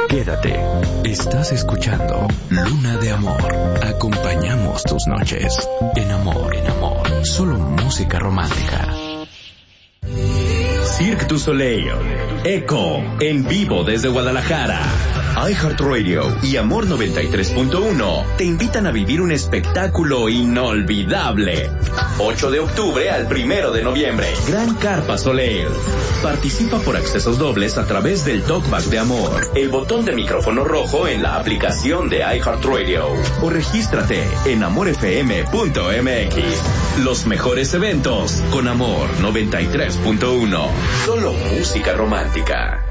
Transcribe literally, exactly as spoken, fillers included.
Quédate. Estás escuchando Luna de Amor. Acompañamos tus noches. En amor, en amor. Solo música romántica. Cirque du Soleil. Echo. En vivo desde Guadalajara. iHeartRadio y Amor noventa y tres punto uno te invitan a vivir un espectáculo inolvidable. ocho de octubre al primero de noviembre. Gran Carpa Soleil. Participa por accesos dobles a través del Talkback de Amor, el botón de micrófono rojo en la aplicación de iHeartRadio o regístrate en amor f m punto m x. Los mejores eventos con Amor noventa y tres punto uno. Solo música romántica.